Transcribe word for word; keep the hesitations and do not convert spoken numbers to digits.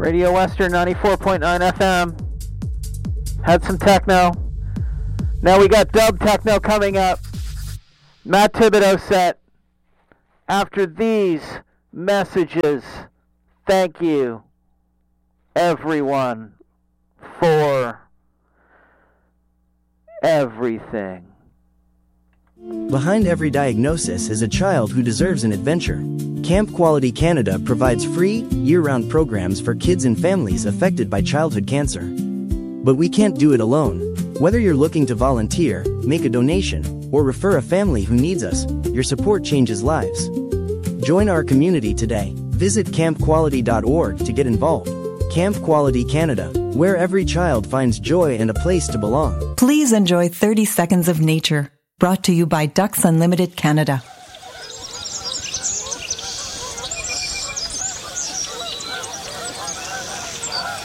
Radio Western ninety-four point nine F M. Had some techno. Now we got dub techno coming up. Matt Thibodeau set. After these messages, thank you, everyone, for everything. Behind every diagnosis is a child who deserves an adventure. Camp Quality Canada provides free, year-round programs for kids and families affected by childhood cancer. But we can't do it alone. Whether you're looking to volunteer, make a donation, or refer a family who needs us, your support changes lives. Join our community today. Visit camp quality dot org to get involved. Camp Quality Canada, where every child finds joy and a place to belong. Please enjoy thirty seconds of nature. Brought to you by Ducks Unlimited Canada.